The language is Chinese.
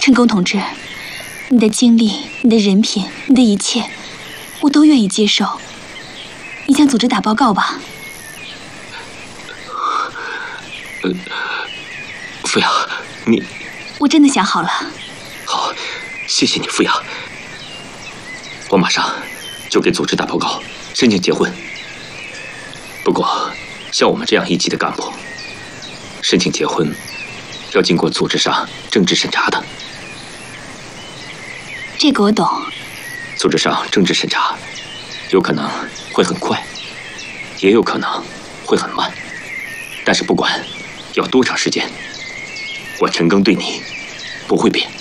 陈公同志，你的经历、你的人品、你的一切，我都愿意接受。你向组织打报告吧。 傅雅，你…… 我真的想好了。 好，谢谢你，傅雅。我马上就给组织打报告，申请结婚。不过，像我们这样一级的干部，申请结婚要经过组织上政治审查的。 这个我懂。 组织上政治审查，有可能会很快，也有可能会很慢。但是不管要多长时间，我陈庚对你不会变。